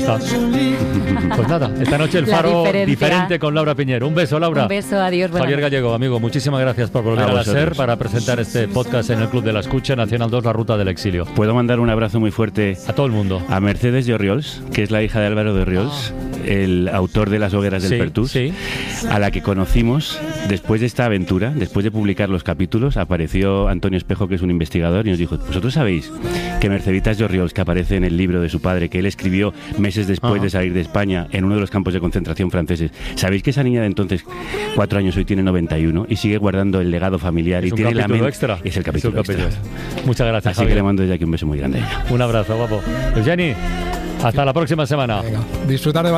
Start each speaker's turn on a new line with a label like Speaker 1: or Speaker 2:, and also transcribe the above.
Speaker 1: está. Pues nada, esta noche el Faro diferente con Laura Piñero. Un beso, Laura.
Speaker 2: Un beso, adiós.
Speaker 1: Javier Gallego, amigo, muchísimas gracias por volver a la SER para presentar este podcast en el Club de la Escucha, Nacional 2, La Ruta del Exilio.
Speaker 3: Puedo mandar un abrazo muy fuerte
Speaker 1: a todo el mundo.
Speaker 3: A Mercedes de Orriols, que es la hija de Álvaro de Orriols, el autor de Las hogueras del Pertús, a la que conocimos después de esta aventura, después de publicar los capítulos. Apareció Antonio Espejo, que es un investigador, y nos dijo: ¿vosotros sabéis que Merceditas de Orriols, que aparece en el libro de su padre, que él escribió meses después de salir de España en uno de los campos de concentración franceses, sabéis que esa niña de entonces, 4 años, hoy tiene 91 y sigue guardando el legado familiar?
Speaker 1: ¿Es
Speaker 3: y tiene la mente
Speaker 1: extra?
Speaker 3: Es el capítulo extra.
Speaker 1: Muchas gracias,
Speaker 3: así
Speaker 1: Javier.
Speaker 3: que le mando desde aquí un beso muy grande a ella.
Speaker 1: Un abrazo, guapo. Eugeni, hasta la próxima semana.
Speaker 4: Venga, disfrutar de